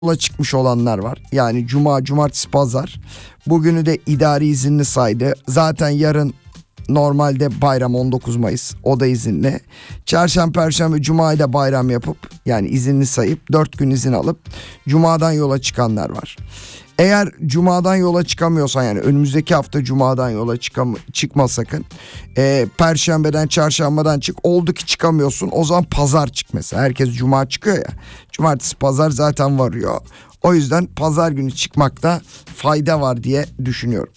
yola çıkmış olanlar var. Yani cuma, cumartesi, pazar. Bugünü de idari izinli saydı. Zaten yarın normalde bayram 19 Mayıs. O da izinli. Çarşamba, perşembe, cumayı da bayram yapıp yani izinli sayıp 4 gün izin alıp cumadan yola çıkanlar var. Eğer cumadan yola çıkamıyorsan yani önümüzdeki hafta cumadan yola çıkma sakın. Perşembeden, çarşambadan çık. Oldu ki çıkamıyorsun, o zaman pazar çık mesela. Herkes cuma çıkıyor ya. Cumartesi, pazar zaten varıyor. O yüzden pazar günü çıkmakta fayda var diye düşünüyorum.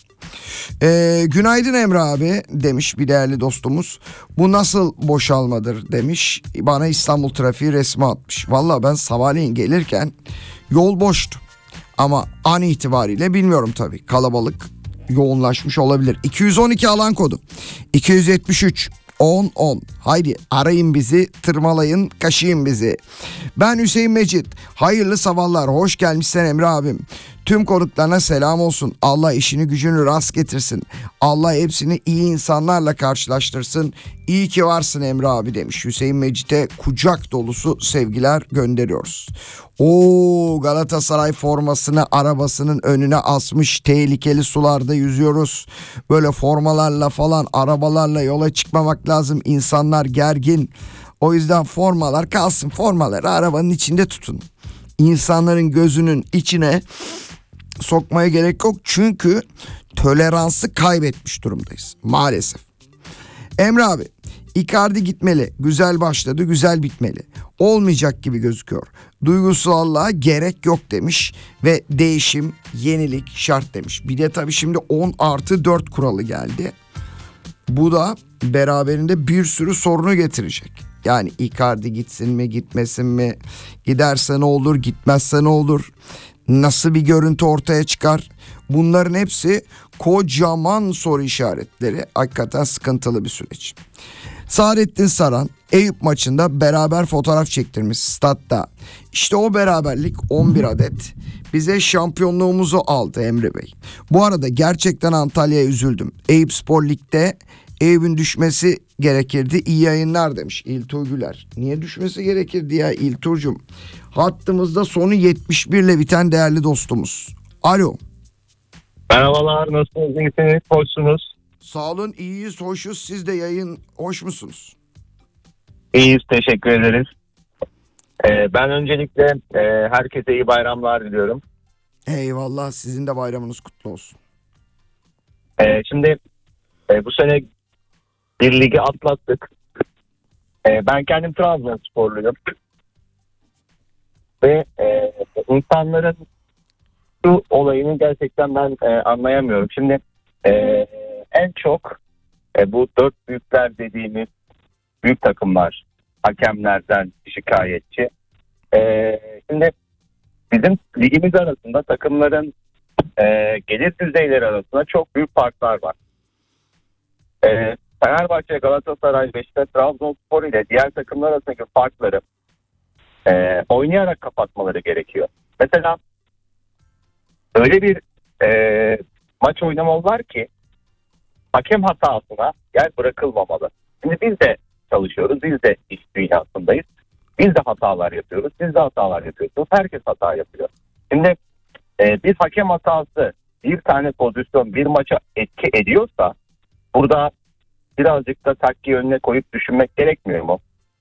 Günaydın Emre abi demiş bir değerli dostumuz. Bu nasıl boşalmadır demiş. Bana İstanbul trafiği resmi atmış. Valla ben sabahleyin gelirken yol boştu. Ama an itibariyle bilmiyorum tabii. Kalabalık yoğunlaşmış olabilir. 212 alan kodu. 273 10 haydi arayın bizi, tırmalayın, kaşıyın bizi. Ben Hüseyin Mecit. Hayırlı sabahlar. Hoş gelmişsin Emre abim. Tüm konuklarına selam olsun. Allah işini gücünü rast getirsin. Allah hepsini iyi insanlarla karşılaştırsın. İyi ki varsın Emre abi demiş. Hüseyin Mecit'e kucak dolusu sevgiler gönderiyoruz. O Galatasaray formasını arabasının önüne asmış, tehlikeli sularda yüzüyoruz. Böyle formalarla falan, arabalarla yola çıkmamak lazım. İnsanlar gergin. O yüzden formalar kalsın. Formaları arabanın içinde tutun. İnsanların gözünün içine sokmaya gerek yok. Çünkü toleransı kaybetmiş durumdayız maalesef. Emre abi, Icardi gitmeli. Güzel başladı, güzel bitmeli. Olmayacak gibi gözüküyor. Duygusallığa gerek yok demiş ve değişim, yenilik şart demiş. Bir de tabii şimdi 10+4 kuralı geldi. Bu da beraberinde bir sürü sorunu getirecek. Yani Icardi gitsin mi, gitmesin mi? Giderse ne olur, gitmezse ne olur? Nasıl bir görüntü ortaya çıkar? Bunların hepsi kocaman soru işaretleri. Hakikaten sıkıntılı bir süreç. Saadettin Saran Eyüp maçında beraber fotoğraf çektirmiş statta. İşte o beraberlik 11 adet bize şampiyonluğumuzu aldı Emre Bey. Bu arada gerçekten Antalya'ya üzüldüm. Eyüp Spor Lig'de Eyüp'ün düşmesi gerekirdi. İyi yayınlar demiş İltuğ Güler. Niye düşmesi gerekirdi ya İltuğ'cum? Hattımızda sonu 71 ile biten değerli dostumuz. Alo. Merhabalar, nasılsınız? İyisiniz, hoşsunuz. Sağ olun, iyiyiz, hoşuz. Siz de yayın hoş musunuz? İyiyiz, teşekkür ederiz. Ben öncelikle herkese iyi bayramlar diliyorum. Eyvallah, sizin de bayramınız kutlu olsun. Şimdi bu sene bir ligi atlattık. Ben kendim Trabzonsporluyum. Ve insanların şu olayını gerçekten ben anlayamıyorum. Şimdi en çok bu dört büyükler dediğimiz büyük takımlar hakemlerden şikayetçi. Şimdi bizim ligimiz arasında takımların gelir düzeyleri arasında çok büyük farklar var. Fenerbahçe, Galatasaray, Beşiktaş, Trabzonspor ile diğer takımlar arasındaki farkları oynayarak kapatmaları gerekiyor. Mesela öyle bir maç oynamalılar ki hakem hatasına yer bırakılmamalı. Şimdi biz de çalışıyoruz, biz de iş dünyasındayız. Biz de hatalar yapıyoruz, siz de hatalar yapıyorsunuz. Herkes hata yapıyor. Şimdi bir hakem hatası bir tane pozisyon bir maça etki ediyorsa burada birazcık da takkiyi önüne koyup düşünmek gerekmiyor mu?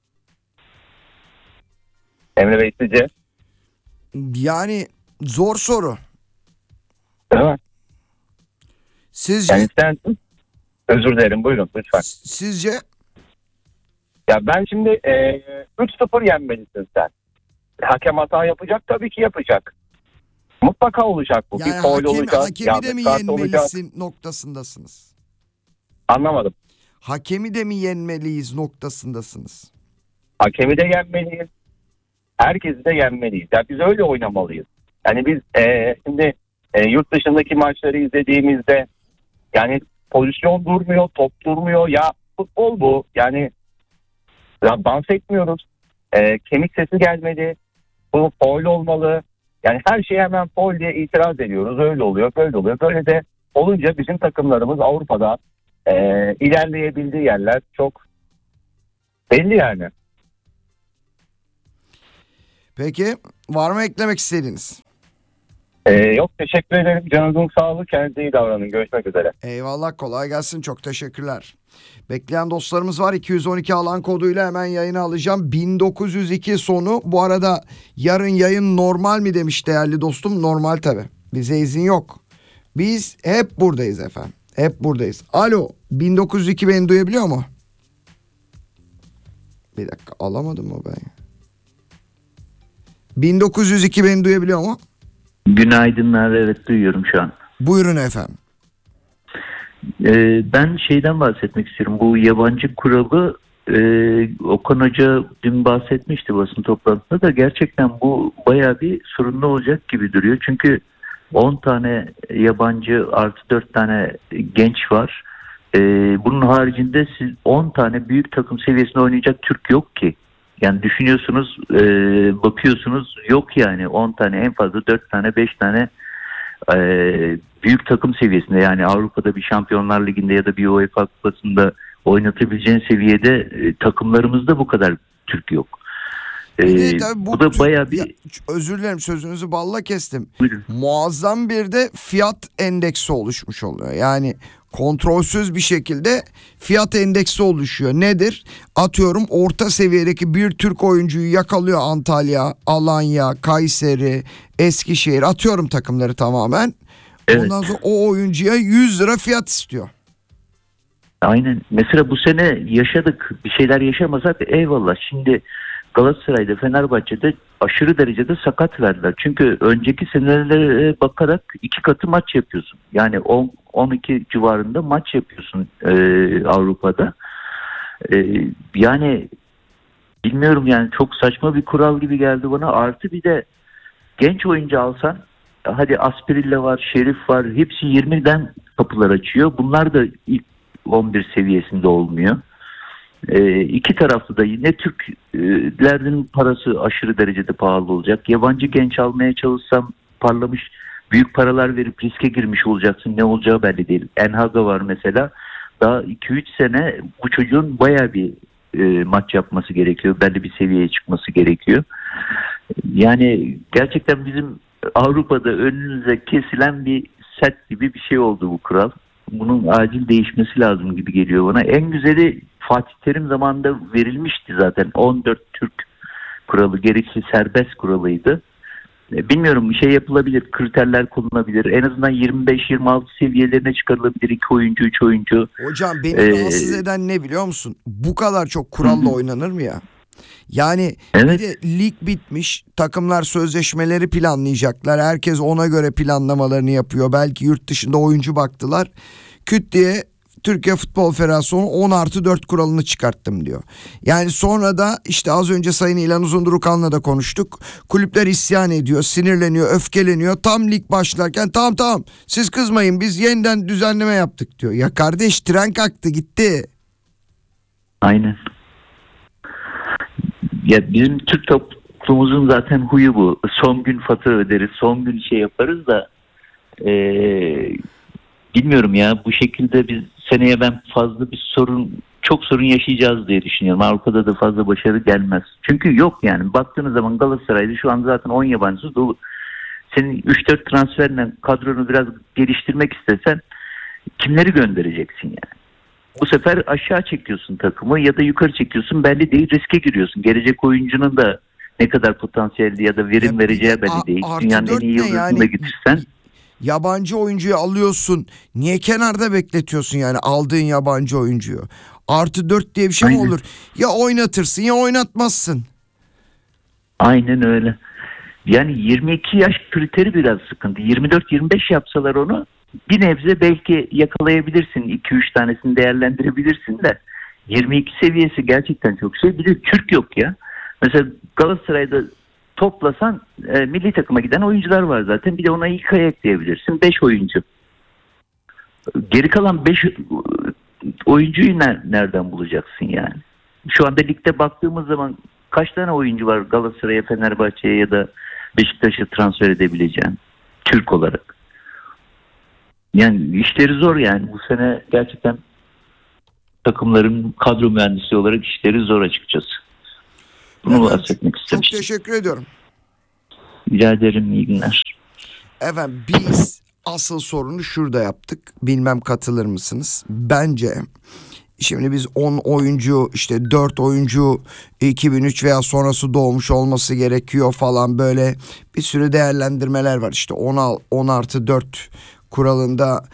Emre Bey sizce? Yani zor soru. Değil mi? Sizce? Yani sen, özür dilerim, buyurun lütfen. Sizce? Ya ben şimdi 3-0 yenmelisin sen. Hakem hata yapacak, tabii ki yapacak. Mutlaka olacak bu. Yani bir foul olacak. hakemi de mi yenmelisin noktasındasınız? Anlamadım. Hakemi de mi yenmeliyiz noktasındasınız? Hakemi de yenmeliyiz. Herkesi de yenmeliyiz. Ya biz öyle oynamalıyız. Yani biz şimdi yurt dışındaki maçları izlediğimizde yani pozisyon durmuyor, top durmuyor. Ya futbol bu. Yani ya dans etmiyoruz. Kemik sesi gelmedi. Bu faul olmalı. Yani her şeye hemen faul diye itiraz ediyoruz. Öyle oluyor, böyle oluyor. Böyle de olunca bizim takımlarımız Avrupa'da ilerleyebildiği yerler çok belli yani. Peki var mı eklemek istediğiniz? Yok, teşekkür ederim. Canınızın sağlığı. Kendinize iyi davranın. Görüşmek üzere. Eyvallah, kolay gelsin, çok teşekkürler. Bekleyen dostlarımız var, 212 alan koduyla hemen yayını alacağım. 1902 sonu. Bu arada yarın yayın normal mi demiş değerli dostum. Normal tabi, bize izin yok. Biz hep buradayız efendim, hep buradayız. Alo, 1902 beni duyabiliyor mu? Bir dakika, alamadım mı ben? 1902 beni duyabiliyor mu? Günaydınlar, evet duyuyorum şu an. Buyurun efendim. Ben şeyden bahsetmek istiyorum. Bu yabancı kuralı Okan Hoca dün bahsetmişti basın toplantısında da gerçekten bu bayağı bir sorunlu olacak gibi duruyor. Çünkü 10 tane yabancı artı 4 tane genç var. Bunun haricinde 10 tane büyük takım seviyesinde oynayacak Türk yok ki. Yani düşünüyorsunuz, bakıyorsunuz yok yani 10 tane, en fazla 4 tane 5 tane büyük takım seviyesinde, yani Avrupa'da bir Şampiyonlar Ligi'nde ya da bir UEFA Kupası'nda oynatabileceğin seviyede takımlarımızda bu kadar Türk yok. Bu da bayağı bir... Ya, özür dilerim, sözünüzü balla kestim. Buyurun. Muazzam bir de fiyat endeksi oluşmuş oluyor. Yani kontrolsüz bir şekilde fiyat endeksi oluşuyor. Nedir? Atıyorum orta seviyedeki bir Türk oyuncuyu yakalıyor Antalya, Alanya, Kayseri, Eskişehir, atıyorum takımları tamamen. Evet. Ondan sonra o oyuncuya 100 lira fiyat istiyor. Aynen. Mesela bu sene yaşadık. Bir şeyler yaşamasak eyvallah. Şimdi Galatasaray'da, Fenerbahçe'de aşırı derecede sakat verdiler. Çünkü önceki senelere bakarak 2 katı maç yapıyorsun. Yani 12 civarında maç yapıyorsun Avrupa'da. Yani bilmiyorum, yani çok saçma bir kural gibi geldi bana. Artı bir de genç oyuncu alsan, hadi Asprilla var, Şerif var, hepsi 20'den kapılar açıyor. Bunlar da ilk 11 seviyesinde olmuyor. İki taraflı da yine Türklerin parası aşırı derecede pahalı olacak. Yabancı genç almaya çalışsam parlamış, büyük paralar verip riske girmiş olacaksın. Ne olacağı belli değil. Enhaga var mesela. Daha 2-3 sene bu çocuğun bayağı bir maç yapması gerekiyor. Belli bir seviyeye çıkması gerekiyor. Yani gerçekten bizim Avrupa'da önünüze kesilen bir set gibi bir şey oldu bu kural. Bunun acil değişmesi lazım gibi geliyor bana. En güzeli Fatih Terim zamanında verilmişti zaten. 14 Türk kuralı, gerisi serbest kuralıydı. Bilmiyorum, bir şey yapılabilir, kriterler konulabilir. En azından 25-26 seviyelerine çıkarılabilir 2 oyuncu, 3 oyuncu. Hocam beni rahatsız eden ne biliyor musun? Bu kadar çok kuralla oynanır mı ya? Yani evet. Bir de lig bitmiş, takımlar sözleşmeleri planlayacaklar, herkes ona göre planlamalarını yapıyor. Belki yurt dışında oyuncu baktılar, küt diye Türkiye Futbol Federasyonu 10+4 kuralını çıkarttım diyor. Yani sonra da işte az önce Sayın İlhan Uzundurukan'la da konuştuk. Kulüpler isyan ediyor, sinirleniyor, öfkeleniyor. Tam lig başlarken tamam siz kızmayın, biz yeniden düzenleme yaptık diyor. Ya kardeş, tren kalktı gitti. Aynen. Ya bizim Türk toplumumuzun zaten huyu bu. Son gün fatura öderiz, son gün şey yaparız da bilmiyorum ya, bu şekilde biz seneye ben fazla çok sorun yaşayacağız diye düşünüyorum. Avrupa'da da fazla başarı gelmez. Çünkü yok yani, baktığınız zaman Galatasaray'da şu an zaten 10 yabancısı dolu. Senin 3-4 transferle kadronu biraz geliştirmek istesen kimleri göndereceksin yani? Bu sefer aşağı çekiyorsun takımı ya da yukarı çekiyorsun, belli değil, riske giriyorsun. Gelecek oyuncunun da ne kadar potansiyelli ya da verim vereceği belli değil. Dünyanın en iyi yıldızını da getirsen. Yabancı oyuncuyu alıyorsun, niye kenarda bekletiyorsun yani aldığın yabancı oyuncuyu? +4 diye bir şey mi olur? Ya oynatırsın ya oynatmazsın. Aynen öyle. Yani 22 yaş kriteri biraz sıkıntı. 24-25 yapsalar onu bir nebze belki yakalayabilirsin. 2-3 tanesini değerlendirebilirsin de 22 seviyesi gerçekten çok şey. Bir de Türk yok ya. Mesela Galatasaray'da toplasan milli takıma giden oyuncular var zaten. Bir de ona İlkay'ı ekleyebilirsin. 5 oyuncu. Geri kalan 5 oyuncuyu nereden bulacaksın yani? Şu anda ligde baktığımız zaman kaç tane oyuncu var Galatasaray'a, Fenerbahçe'ye ya da Beşiktaş'a transfer edebileceğin Türk olarak? Yani işleri zor yani. Bu sene gerçekten takımların kadro mühendisi olarak işleri zor açıkçası. Bunu bahsetmek istemiştim. Çok teşekkür ediyorum. Rica ederim, iyi günler. Efendim biz asıl sorunu şurada yaptık. Bilmem katılır mısınız? Bence şimdi biz 10 oyuncu, işte 4 oyuncu 2003 veya sonrası doğmuş olması gerekiyor falan, böyle bir sürü değerlendirmeler var. İşte 10+4 kuralında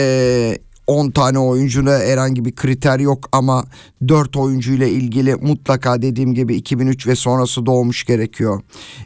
10 tane oyuncuna herhangi bir kriter yok ama 4 oyuncuyla ilgili mutlaka dediğim gibi 2003 ve sonrası doğmuş gerekiyor.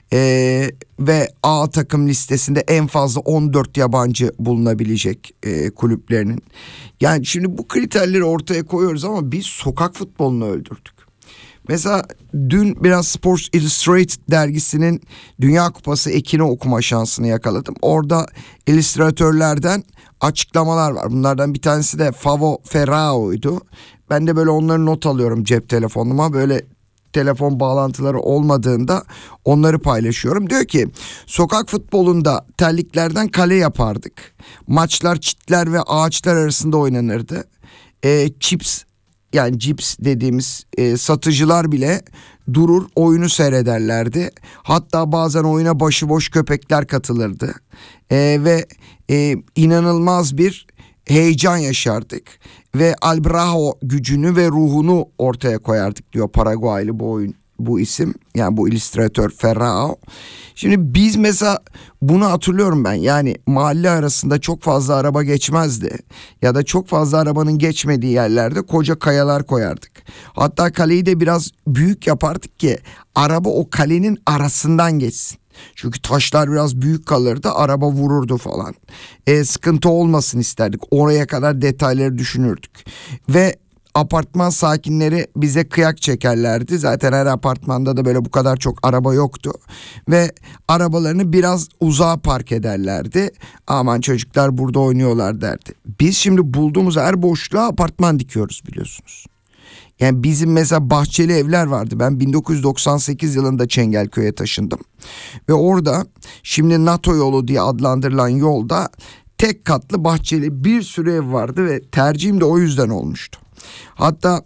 Ve A takım listesinde en fazla 14 yabancı bulunabilecek kulüplerinin. Yani şimdi bu kriterleri ortaya koyuyoruz ama biz sokak futbolunu öldürdük. Mesela dün biraz Sports Illustrated dergisinin Dünya Kupası ekini okuma şansını yakaladım. Orada illüstratörlerden açıklamalar var. Bunlardan bir tanesi de Favo Ferrao'ydu. Ben de böyle onları not alıyorum cep telefonuma. Böyle telefon bağlantıları olmadığında onları paylaşıyorum. Diyor ki sokak futbolunda terliklerden kale yapardık. Maçlar çitler ve ağaçlar arasında oynanırdı. Chips, yani cips dediğimiz satıcılar bile durur oyunu seyrederlerdi. Hatta bazen oyuna başıboş köpekler katılırdı. Ve inanılmaz bir heyecan yaşardık. Ve Albrajo gücünü ve ruhunu ortaya koyardık diyor Paraguaylı bu isim. Yani bu illüstratör Ferrao. Şimdi biz mesela bunu hatırlıyorum ben. Yani mahalle arasında çok fazla araba geçmezdi. Ya da çok fazla arabanın geçmediği yerlerde koca kayalar koyardık. Hatta kaleyi de biraz büyük yapardık ki araba o kalenin arasından geçsin. Çünkü taşlar biraz büyük kalırdı, araba vururdu falan. Sıkıntı olmasın isterdik. Oraya kadar detayları düşünürdük. Ve apartman sakinleri bize kıyak çekerlerdi. Zaten her apartmanda da böyle bu kadar çok araba yoktu. Ve arabalarını biraz uzağa park ederlerdi. Aman çocuklar burada oynuyorlar derdi. Biz şimdi bulduğumuz her boşluğa apartman dikiyoruz biliyorsunuz. Yani bizim mesela bahçeli evler vardı. Ben 1998 yılında Çengelköy'e taşındım. Ve orada şimdi NATO yolu diye adlandırılan yolda tek katlı bahçeli bir sürü ev vardı ve tercihim de o yüzden olmuştu. Hatta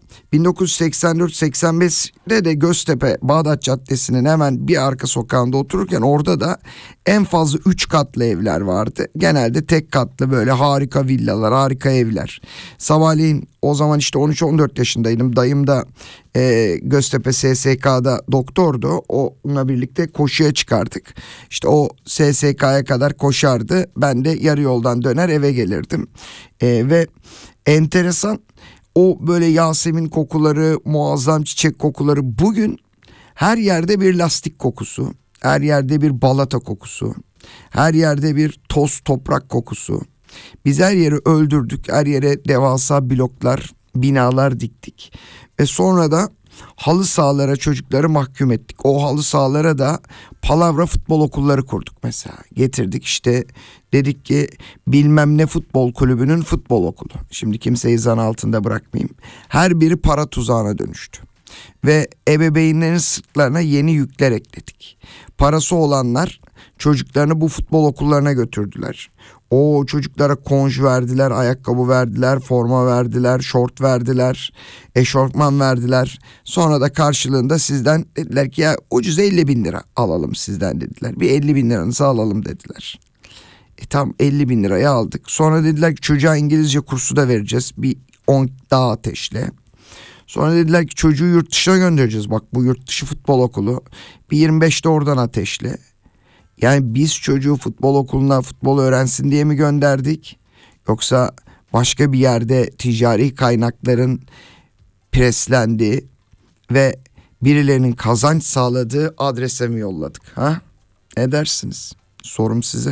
1984-85'de de Göztepe Bağdat Caddesi'nin hemen bir arka sokağında otururken orada da en fazla 3 katlı evler vardı. Genelde tek katlı böyle harika villalar, harika evler. Sabahleyin o zaman işte 13-14 yaşındaydım. Dayım da Göztepe SSK'da doktordu. Onunla birlikte koşuya çıkardık. İşte o SSK'ya kadar koşardı. Ben de yarı yoldan döner eve gelirdim. Ve enteresan, o böyle Yasemin kokuları, muazzam çiçek kokuları, bugün her yerde bir lastik kokusu, her yerde bir balata kokusu, her yerde bir toz toprak kokusu. Biz her yeri öldürdük, her yere devasa bloklar, binalar diktik ve sonra da halı sahalara çocukları mahkum ettik. O halı sahalara da palavra futbol okulları kurduk mesela. Getirdik işte, dedik ki bilmem ne futbol kulübünün futbol okulu. Şimdi kimseyi zan altında bırakmayayım. Her biri para tuzağına dönüştü. Ve ebeveynlerin sırtlarına yeni yükler ekledik. Parası olanlar çocuklarını bu futbol okullarına götürdüler. O çocuklara konj verdiler, ayakkabı verdiler, forma verdiler, şort verdiler, eşofman verdiler. Sonra da karşılığında sizden dediler ki ya ucuz 50 bin lira alalım sizden dediler. Bir 50 bin liranızı alalım dediler. Tam 50 bin lirayı aldık. Sonra dediler ki çocuğa İngilizce kursu da vereceğiz. Bir 10 daha ateşle. Sonra dediler ki çocuğu yurt dışına göndereceğiz. Bak bu yurt dışı futbol okulu. Bir 25 de oradan ateşle. Yani biz çocuğu futbol okuluna futbol öğrensin diye mi gönderdik? Yoksa başka bir yerde ticari kaynakların preslendiği ve birilerinin kazanç sağladığı adrese mi yolladık? Ha? Ne dersiniz? Sorum size.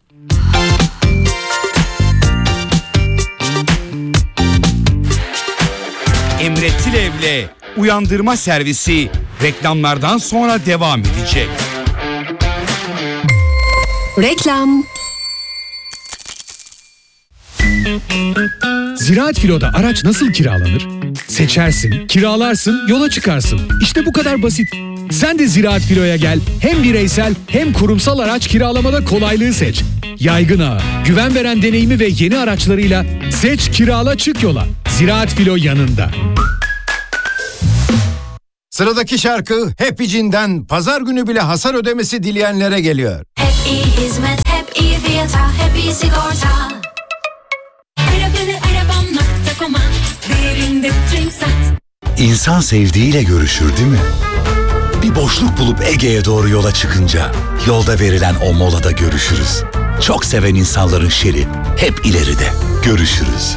Emre Tilev'le Uyandırma Servisi reklamlardan sonra devam edecek. Reklam. Ziraat Filo'da araç nasıl kiralanır? Seçersin, kiralarsın, yola çıkarsın. İşte bu kadar basit. Sen de Ziraat Filo'ya gel. Hem bireysel hem kurumsal araç kiralamada kolaylığı seç. Yaygın ağı, güven veren deneyimi ve yeni araçlarıyla seç, kirala, çık yola. Ziraat Filo yanında. Sıradaki şarkı Happy'cinden pazar günü bile hasar ödemesi dileyenlere geliyor. Hep iyi hizmet, hep iyi fiyata, hep iyi sigorta. Arabanı.com'a değerinde Dreamsat. İnsan sevdiğiyle görüşür değil mi? Bir boşluk bulup Ege'ye doğru yola çıkınca yolda verilen o molada görüşürüz. Çok seven insanların şeri hep ileride. Görüşürüz.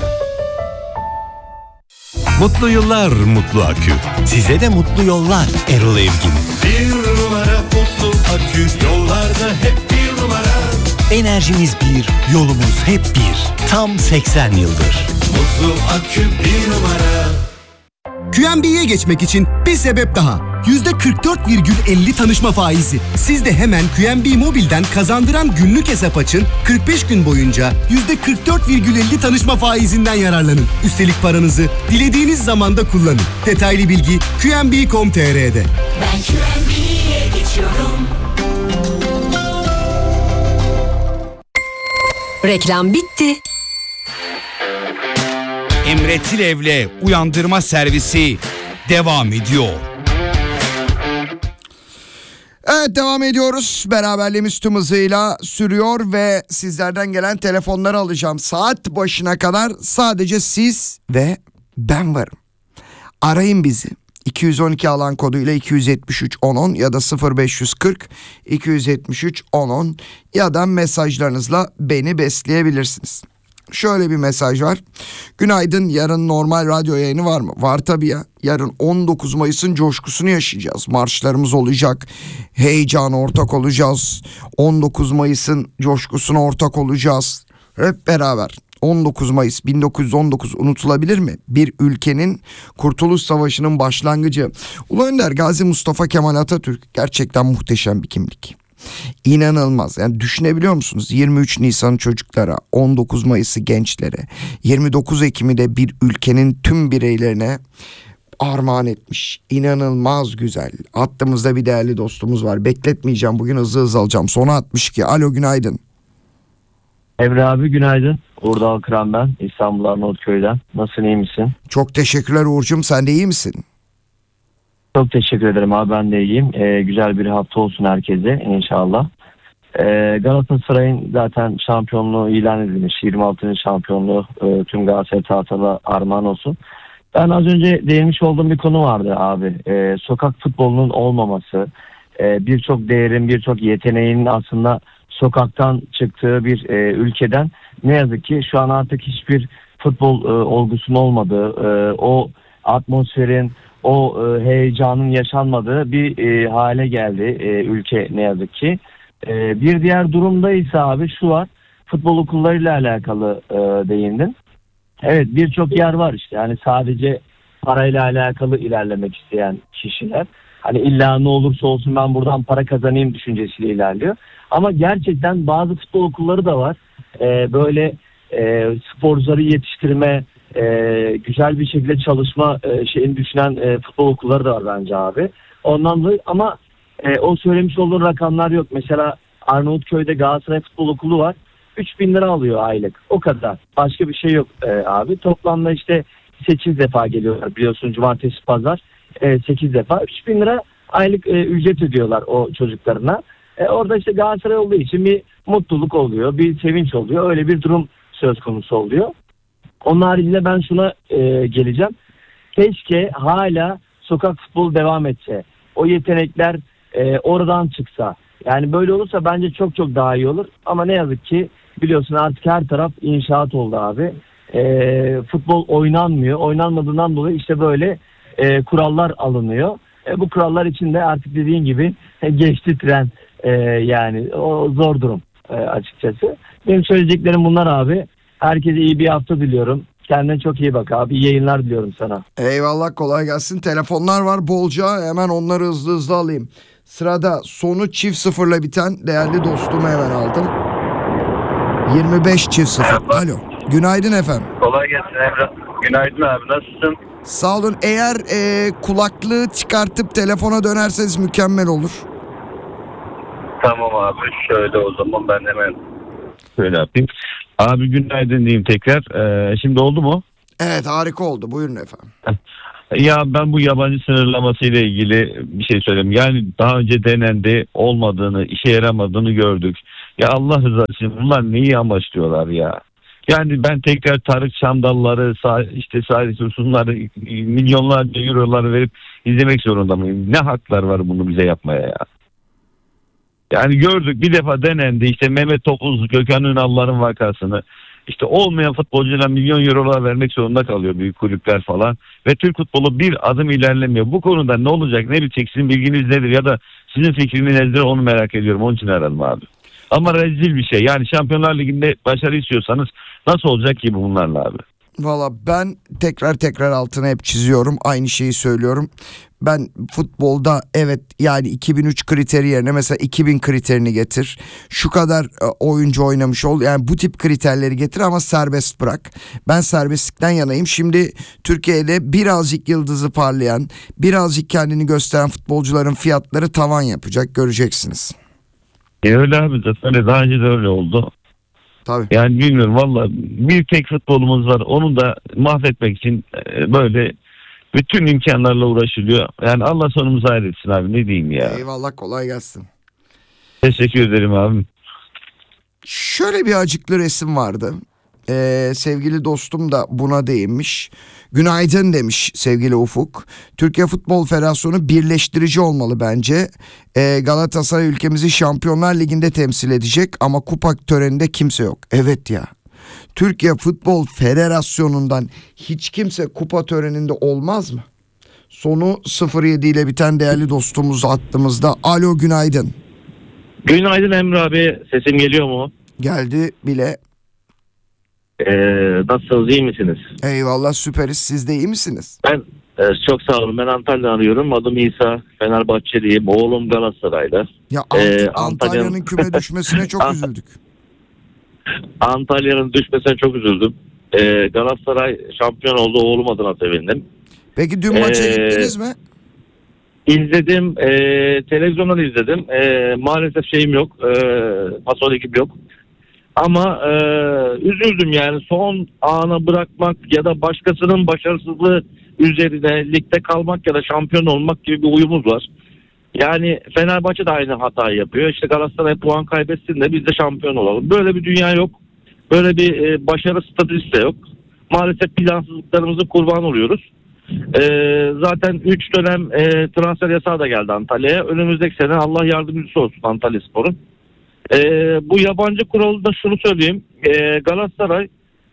Mutlu yıllar Mutlu Akü. Size de mutlu yollar Erol Evgin. Bir numara Mutlu Akü. Yollarda hep bir numara. Enerjimiz bir, yolumuz hep bir. Tam 80 yıldır. Mutlu Akü bir numara. QNB'ye geçmek için bir sebep daha. %44,50 tanışma faizi. Siz de hemen QNB Mobil'den kazandıran günlük hesap açın. 45 gün boyunca %44,50 tanışma faizinden yararlanın. Üstelik paranızı dilediğiniz zamanda kullanın. Detaylı bilgi QNB.com.tr'de. Ben QNB'ye geçiyorum. Reklam bitti. Emre Tilev'le Uyandırma Servisi devam ediyor. Evet, devam ediyoruz. Beraberliğimiz tüm hızıyla sürüyor ve sizlerden gelen telefonları alacağım. Saat başına kadar sadece siz ve ben varım. Arayın bizi. 212 alan koduyla 273 1010 ya da 0540 273 1010 ya da mesajlarınızla beni besleyebilirsiniz. Şöyle bir mesaj var. Günaydın, yarın normal radyo yayını var mı? Var tabii ya. Yarın 19 Mayıs'ın coşkusunu yaşayacağız. Marşlarımız olacak. Heyecana ortak olacağız. 19 Mayıs'ın coşkusuna ortak olacağız. Hep beraber. 19 Mayıs 1919 unutulabilir mi? Bir ülkenin Kurtuluş Savaşı'nın başlangıcı. Ulu Önder Gazi Mustafa Kemal Atatürk gerçekten muhteşem bir kimlik. İnanılmaz. Yani düşünebiliyor musunuz? 23 Nisan çocuklara, 19 Mayıs'ı gençlere, 29 Ekim'i de bir ülkenin tüm bireylerine armağan etmiş. İnanılmaz güzel. Hattımızda bir değerli dostumuz var. Bekletmeyeceğim, bugün hızlı alacağım. Sona 62. Alo, günaydın. Emre abi günaydın. Uğur Dalkıran ben. İstanbul Arnavutköy'den. Nasılsın, iyi misin? Çok teşekkürler Uğur'cum. Sen de iyi misin? Çok teşekkür ederim abi, ben de iyiyim. Güzel bir hafta olsun herkese inşallah. Galatasaray'ın zaten şampiyonluğu ilan edilmiş. 26. şampiyonluğu tüm Galatasaray taraftarına armağan olsun. Ben az önce değinmiş olduğum bir konu vardı abi. Sokak futbolunun olmaması, birçok değerin, birçok yeteneğin aslında sokaktan çıktığı bir ülkeden ne yazık ki şu an artık hiçbir futbol olgusunun olmadığı, o atmosferin, o heyecanın yaşanmadığı bir hale geldi ülke ne yazık ki. Bir diğer durumda ise abi şu var, futbol okullarıyla alakalı değindin. Evet, birçok yer var işte, yani sadece parayla alakalı ilerlemek isteyen kişiler. Hani illa ne olursa olsun ben buradan para kazanayım düşüncesiyle ilerliyor. Ama gerçekten bazı futbol okulları da var. Böyle sporcuları yetiştirme, güzel bir şekilde çalışma şeyini düşünen futbol okulları da var bence abi. Ondan dolayı ama o söylemiş olduğun rakamlar yok. Mesela Arnavutköy'de Galatasaray Futbol Okulu var. 3.000 lira alıyor aylık. O kadar. Başka bir şey yok abi. Toplamda işte 8 defa geliyorlar. Biliyorsun cumartesi pazar 8 defa. 3.000 lira aylık ücret ödüyorlar o çocuklarına. Orada işte Galatasaray olduğu için bir mutluluk oluyor. Bir sevinç oluyor. Öyle bir durum söz konusu oluyor. Onun haricinde ben şuna geleceğim. Keşke hala sokak futbolu devam etse. O yetenekler oradan çıksa. Yani böyle olursa bence çok çok daha iyi olur. Ama ne yazık ki biliyorsun artık her taraf inşaat oldu abi. Futbol oynanmıyor. Oynanmadığından dolayı işte böyle kurallar alınıyor. Bu kurallar içinde artık dediğin gibi geçti tren. Yani o zor durum açıkçası. Benim söyleyeceklerim bunlar abi. Herkese iyi bir hafta diliyorum. Kendine çok iyi bak abi. İyi yayınlar diliyorum sana. Eyvallah, kolay gelsin. Telefonlar var bolca. Hemen onları hızlı alayım. Sırada sonu çift sıfırla biten değerli dostumu hemen aldım. 25 çift sıfır. Alo. Günaydın efendim. Kolay gelsin Emre. Günaydın abi, nasılsın? Sağ olun. Eğer kulaklığı çıkartıp telefona dönerseniz mükemmel olur. Tamam abi, şöyle o zaman ben hemen şöyle yapayım. Abi günaydın diyeyim tekrar. Şimdi oldu mu? Evet, harika oldu. Buyurun efendim. Ya ben bu yabancı sınırlaması ile ilgili bir şey söyleyeyim. Yani daha önce denendi, olmadığını, işe yaramadığını gördük. Ya Allah rızası için bunlar neyi amaçlıyorlar ya? Yani ben tekrar Tarık Çamdalları, işte Salih Dursunları milyonlarca eurolar verip izlemek zorunda mıyım? Ne haklar var bunu bize yapmaya ya? Yani gördük, bir defa denendi, işte Mehmet Topuz, Gökhan Ünal'ların vakasını. İşte olmayan futbolculara milyon eurolar vermek zorunda kalıyor büyük kulüpler falan. Ve Türk futbolu bir adım ilerlemiyor. Bu konuda ne olacak, ne bitecek, sizin bilginiz nedir ya da sizin fikriniz nedir onu merak ediyorum. Onun için aradım abi. Ama rezil bir şey. Yani Şampiyonlar Ligi'nde başarı istiyorsanız nasıl olacak ki bunlarla abi? Valla ben tekrar altına hep çiziyorum. Aynı şeyi söylüyorum. Ben futbolda evet yani 2003 kriteri yerine mesela 2000 kriterini getir. Şu kadar oyuncu oynamış ol. Yani bu tip kriterleri getir ama serbest bırak. Ben serbestlikten yanayım. Şimdi Türkiye'de birazcık yıldızı parlayan, birazcık kendini gösteren futbolcuların fiyatları tavan yapacak, göreceksiniz. Öyle abi, zaten daha önce de öyle oldu. Tabii. Yani bilmiyorum valla, bir tek futbolumuz var, onu da mahvetmek için böyle bütün imkanlarla uğraşılıyor. Yani Allah sonumuzu hayretsin abi, ne diyeyim ya. Eyvallah, kolay gelsin. Teşekkür ederim abim. Şöyle bir acıklı resim vardı. Sevgili dostum da buna değinmiş. Günaydın demiş sevgili Ufuk. Türkiye Futbol Federasyonu birleştirici olmalı bence. Galatasaray ülkemizi Şampiyonlar Ligi'nde temsil edecek ama kupa töreninde kimse yok. Evet ya. Türkiye Futbol Federasyonu'ndan hiç kimse kupa töreninde olmaz mı? Sonu 07 ile biten değerli dostumuz hattımızda. Alo, günaydın. Günaydın Emre abi, sesim geliyor mu? Geldi bile. Nasılsınız, iyi misiniz? Eyvallah, süperiz. Siz de iyi misiniz? Ben çok sağ olun. Ben Antalya'dan arıyorum. Adım İsa. Fenerbahçeliyim. Oğlum Galatasaray'da. Ya Antalya'nın küme düşmesine çok üzüldük. Antalya'nın düşmesine çok üzüldüm. Galatasaray şampiyon oldu. Oğlum adına sevindim. Peki dün maça gittiniz mi? İzledim. Televizyondan izledim. Maalesef şeyim yok. Paso ligim yok. Ama üzüldüm yani, son ana bırakmak ya da başkasının başarısızlığı üzerine ligde kalmak ya da şampiyon olmak gibi bir uyumuz var. Yani Fenerbahçe de aynı hatayı yapıyor. İşte Galatasaray puan kaybetsin de biz de şampiyon olalım. Böyle bir dünya yok. Böyle bir başarı statüsü de yok. Maalesef plansızlıklarımızın kurbanı oluyoruz. Zaten 3 dönem transfer yasağı da geldi Antalya'ya. Önümüzdeki sene Allah yardımcısı olsun Antalyaspor'un. Bu yabancı kuralı da şunu söyleyeyim. Galatasaray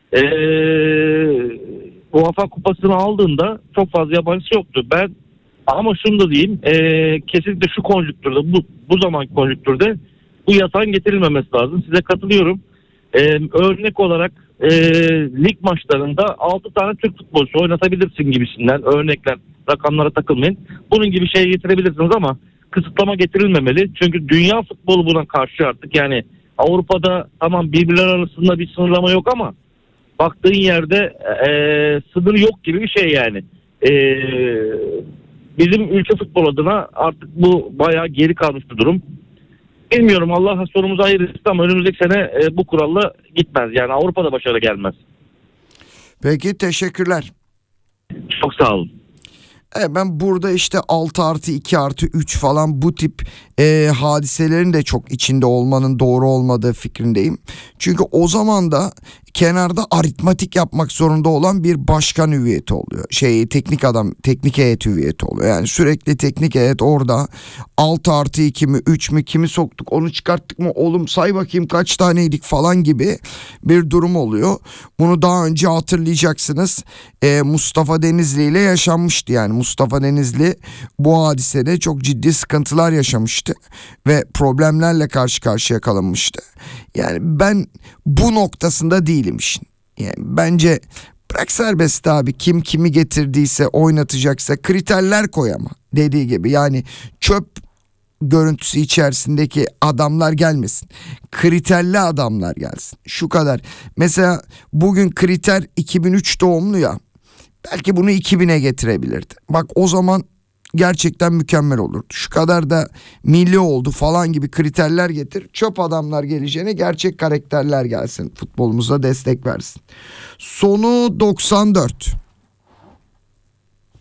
UEFA kupasını aldığında çok fazla yabancısı yoktu. Ama şunu da diyeyim. Kesinlikle şu konjüktürde, bu zamanki konjüktürde bu yasağın getirilmemesi lazım. Size katılıyorum. Örnek olarak lig maçlarında 6 tane Türk futbolcusu oynatabilirsin gibisinden örnekler, rakamlara takılmayın. Bunun gibi şey getirebilirsiniz ama kısıtlama getirilmemeli. Çünkü dünya futbolu buna karşı artık. Yani Avrupa'da tamam birbirler arasında bir sınırlama yok ama baktığın yerde sınır yok gibi bir şey yani. Bizim ülke futbol adına artık bu bayağı geri kalmış bir durum. Bilmiyorum, Allah sonumuzu hayır etsin ama önümüzdeki sene bu kuralla gitmez. Yani Avrupa'da başarı gelmez. Peki, teşekkürler. Çok sağ olun. Ben burada işte 6+2+3 falan bu tip hadiselerin de çok içinde olmanın doğru olmadığı fikrindeyim. Çünkü o zaman da kenarda aritmatik yapmak zorunda olan bir başkan hüviyeti oluyor. Teknik heyet hüviyeti oluyor. Yani sürekli teknik heyet orada 6+2 mi 3 mü, kimi soktuk onu çıkarttık mı, oğlum say bakayım kaç taneydik falan gibi bir durum oluyor. Bunu daha önce hatırlayacaksınız. Mustafa Denizli ile yaşanmıştı yani. Mustafa Denizli bu hadisede çok ciddi sıkıntılar yaşamıştı ve problemlerle karşı karşıya kalınmıştı. Yani ben bu noktasında değilim işin. Yani bence bırak serbest abi, kim kimi getirdiyse oynatacaksa kriterler koy ama dediği gibi yani çöp görüntüsü içerisindeki adamlar gelmesin. Kriterli adamlar gelsin. Şu kadar. Mesela bugün kriter 2003 doğumlu ya. Belki bunu 2000'e getirebilirdi. Bak o zaman gerçekten mükemmel olurdu. Şu kadar da milli oldu falan gibi kriterler getir. Çöp adamlar geleceğine gerçek karakterler gelsin. Futbolumuza destek versin. Sonu 94.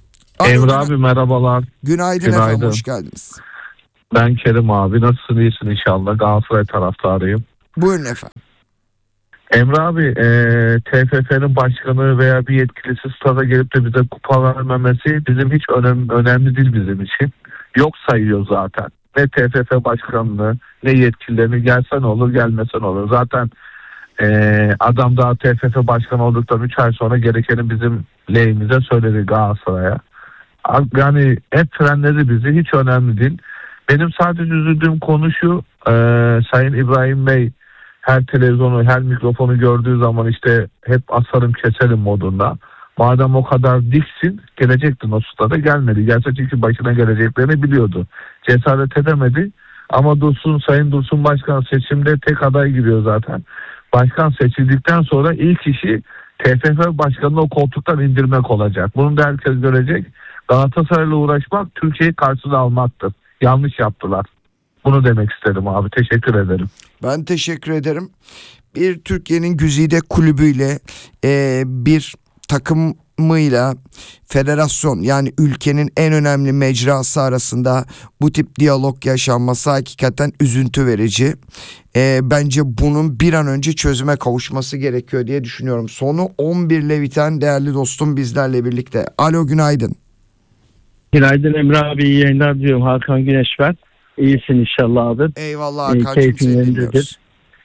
Emre abi merhabalar. Günaydın efendim, hoş geldiniz. Ben Kerim abi. Nasılsın, iyisin inşallah. Galatasaray taraftarıyım. Buyurun efendim. Emre abi TFF'nin başkanı veya bir yetkilisi stada gelip de bize kupa vermemesi bizim hiç önemli değil bizim için. Yok sayıyor zaten. Ne TFF başkanlığı ne yetkililerini, gelsen olur gelmesen olur. Zaten adam daha TFF başkanı olduktan 3 ay sonra gerekeni bizim lehimize söyledi Galatasaray'a. Yani hep frenledi bizi, hiç önemli değil. Benim sadece üzüldüğüm konu şu, Sayın İbrahim Bey her televizyonu, her mikrofonu gördüğü zaman işte hep asarım keserim modunda. Madem o kadar diksin, gelecektin o stada, gelmedi. Gelse çünkü başına geleceklerini biliyordu. Cesaret edemedi ama Sayın Dursun Başkan seçimde tek aday giriyor zaten. Başkan seçildikten sonra ilk işi TFF başkanını o koltuktan indirmek olacak. Bunu da herkes görecek. Galatasaray'la uğraşmak Türkiye'yi karşısına almaktır. Yanlış yaptılar. Bunu demek istedim abi. Teşekkür ederim. Ben teşekkür ederim. Bir Türkiye'nin güzide kulübüyle bir takımıyla federasyon, yani ülkenin en önemli mecrası arasında bu tip diyalog yaşanması hakikaten üzüntü verici. Bence bunun bir an önce çözüme kavuşması gerekiyor diye düşünüyorum. Sonu 11 ile biten değerli dostum bizlerle birlikte. Alo, günaydın. Günaydın Emre abi, iyi yayınlar diyorum. Hakan Güneş ben. İyisin inşallah abi. Eyvallah Hakan'cığım, seni dinliyoruz.